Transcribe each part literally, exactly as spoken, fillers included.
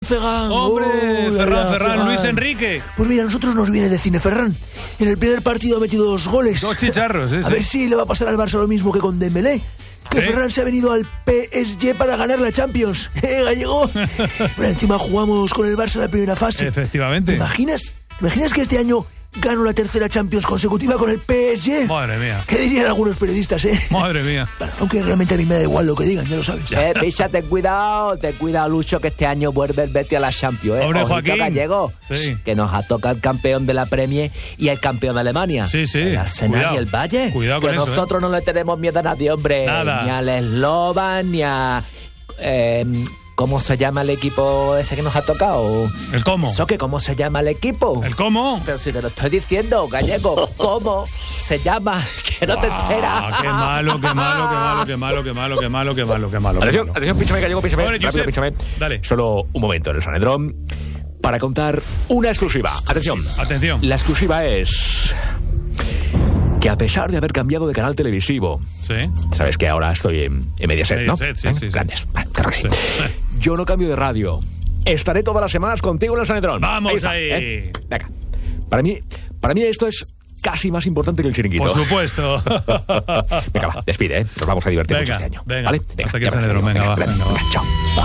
Ferran. ¡Hombre! Oh, Ferran, la, Ferran, Ferran, Luis Enrique. Pues mira, a nosotros nos viene de cine Ferran. En el primer partido ha metido dos goles. Dos chicharros, sí, A sí. ver si le va a pasar al Barça lo mismo que con Dembélé. Que ¿Sí? Ferran se ha venido al P S G para ganar la Champions. ¿Eh, gallego? Bueno, encima jugamos con el Barça en la primera fase. Efectivamente. ¿Te imaginas? ¿Te imaginas que este año gano la tercera Champions consecutiva con el P S G? Madre mía. ¿Qué dirían algunos periodistas, eh? Madre mía. Bueno, aunque realmente a mí me da igual lo que digan, ya lo sabes. Eh, picha, ten cuidado, ten cuidado, Lucho, que este año vuelve el Betis a la Champions, ¿eh? Hombre, Ojito, Joaquín. Gallego, Sí. que nos ha tocado el campeón de la Premier y el campeón de Alemania. Sí, sí. El Arsenal Cuidado. y el Valle. Cuidado que con eso, nosotros no le tenemos miedo a nadie, hombre. Nada. Ni al Slovan, ni a... Eh, ¿Cómo se llama el equipo ese que nos ha tocado? ¿El cómo? ¿Eso que cómo se llama el equipo? ¿El cómo? Pero si te lo estoy diciendo, Gallego, ¿cómo se llama? Que no te enteras. Ah, qué malo, qué malo, qué malo, qué malo, qué malo, qué malo, qué malo, qué malo. qué Atención, malo. atención, píchame, Gallego, píchame. Hombre, Rápido, Josep, píchame. dale. Solo un momento en el Sanedrón para contar una exclusiva. Atención. Atención. La exclusiva es que a pesar de haber cambiado de canal televisivo, Sí. sabes que ahora estoy en, en Mediaset, ¿no? Mediaset, sí, ¿Eh? sí, sí. Grandes. Bueno, claro que sí. Sí. Yo no cambio de radio. Estaré todas las semanas contigo en el Sanedrón. Vamos está, ahí. ¿eh? Venga. Para mí, para mí esto es casi más importante que el chiringuito. Por supuesto. Venga, va, despide, ¿eh? Nos vamos a divertir Venga, mucho este año. venga. ¿Vale? Hasta aquí el ya me Sanedrón. despido. Venga, va, venga, va. Chao.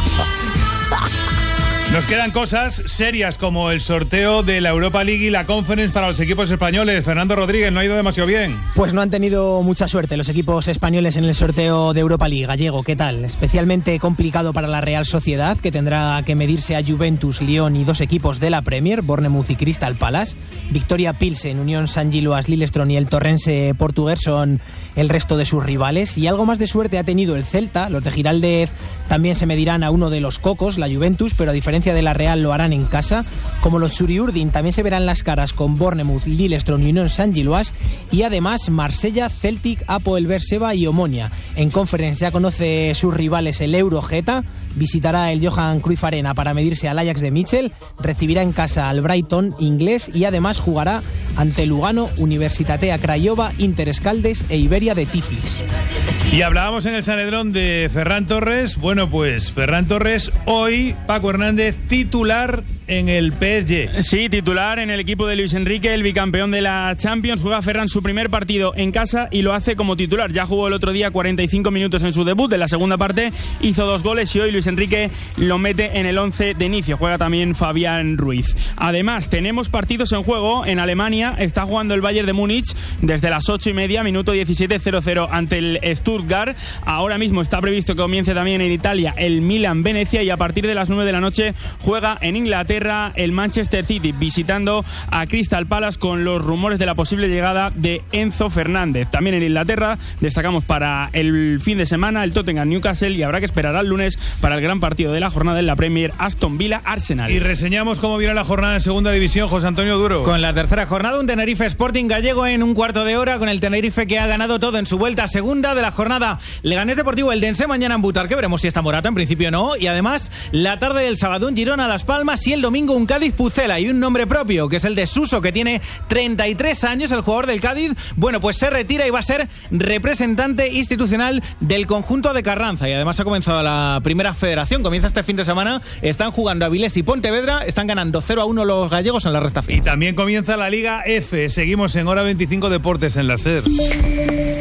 Nos quedan cosas serias como el sorteo de la Europa League y la Conference para los equipos españoles. Fernando Rodríguez, no ha ido demasiado bien. Pues no han tenido mucha suerte los equipos españoles en el sorteo de Europa League. Gallego, ¿qué tal? Especialmente complicado para la Real Sociedad, que tendrá que medirse a Juventus, Lyon y dos equipos de la Premier, Bournemouth y Crystal Palace. Victoria Pilsen, Unión San Giloas, Lillestrøm y el Torrense portugués son el resto de sus rivales. Y algo más de suerte ha tenido el Celta. Los de Giraldez también se medirán a uno de los cocos, la Juventus, pero a diferencia de la Real lo harán en casa. Como los Suriurdin también se verán las caras con Bournemouth, Lillestrøm y Unión San Giloas. Y además Marsella, Celtic, Apoel Berseba y Omonia. En Conference ya conoce sus rivales el Eurogeta. Visitará el Johan Cruyff Arena para medirse al Ajax de Mitchell, recibirá en casa al Brighton inglés y además jugará ante Lugano, Universitatea Craiova, Inter Escaldes e Iberia de Tiflis. Y hablábamos en el Sanedrón de Ferran Torres. Bueno, pues Ferran Torres hoy, Paco Hernández, titular en el P S G. Sí, titular en el equipo de Luis Enrique, el bicampeón de la Champions. Juega Ferran su primer partido en casa y lo hace como titular. Ya jugó el otro día cuarenta y cinco minutos en su debut. En la segunda parte hizo dos goles y hoy Luis Enrique lo mete en el once de inicio. Juega también Fabián Ruiz. Además, tenemos partidos en juego. En Alemania está jugando el Bayern de Múnich desde las ocho y media, minuto diecisiete, cero cero ante el Stuttgart. Ahora mismo está previsto que comience también en Italia el Milan-Venecia y a partir de las nueve de la noche juega en Inglaterra el Manchester City visitando a Crystal Palace con los rumores de la posible llegada de Enzo Fernández. También en Inglaterra destacamos para el fin de semana el Tottenham-Newcastle y habrá que esperar al lunes para el gran partido de la jornada en la Premier, Aston Villa-Arsenal. Y reseñamos cómo viene la jornada en segunda división, José Antonio Duro. Con la tercera jornada, un Tenerife Sporting Gallego en un cuarto de hora, con el Tenerife que ha ganado todo en su vuelta segunda de la jornada. Leganés Deportivo Eldense mañana en Butarque, veremos si está Morata, en principio no. Y además, la tarde del sábado un Girona Las Palmas y el domingo un Cádiz Pucela y un nombre propio, que es el de Suso, que tiene treinta y tres años, el jugador del Cádiz. Bueno, pues se retira y va a ser representante institucional del conjunto de Carranza. Y además ha comenzado la primera federación, comienza este fin de semana. Están jugando Avilés y Pontevedra, están ganando cero a uno los gallegos en la recta final. Y también comienza la Liga F. Seguimos en Hora veinticinco Deportes en la SER.